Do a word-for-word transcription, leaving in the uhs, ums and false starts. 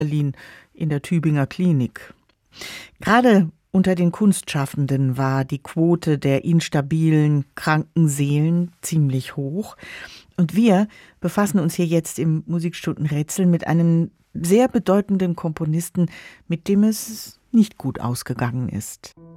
Berlin in der Tübinger Klinik. Gerade unter den Kunstschaffenden war die Quote der instabilen, kranken Seelen ziemlich hoch. Und wir befassen uns hier jetzt im Musikstundenrätsel mit einem sehr bedeutenden Komponisten, mit dem es nicht gut ausgegangen ist.